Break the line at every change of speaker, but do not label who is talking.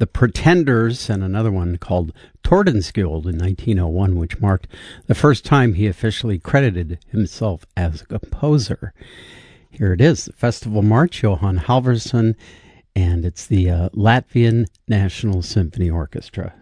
The Pretenders, and another one called Tordenskjold in 1901, which marked the first time he officially credited himself as a composer. Here it is, the Festival March, Johan Halvorson, and it's the Latvian National Symphony Orchestra.